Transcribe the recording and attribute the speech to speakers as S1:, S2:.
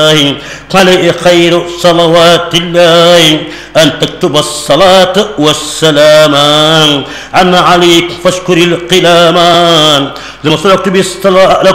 S1: عليه خير صلوات الله أن تكتب الصلاة والسلام عن عليك فاشكر القلامان لما صدقت بالصلاة